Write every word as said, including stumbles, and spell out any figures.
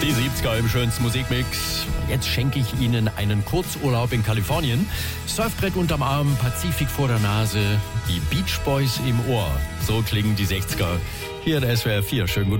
Die siebziger im schönsten Musikmix. Jetzt schenke ich Ihnen einen Kurzurlaub in Kalifornien. Surfbrett unterm Arm, Pazifik vor der Nase, die Beach Boys im Ohr. So klingen die sechziger. Hier in S W R vier. Schönen guten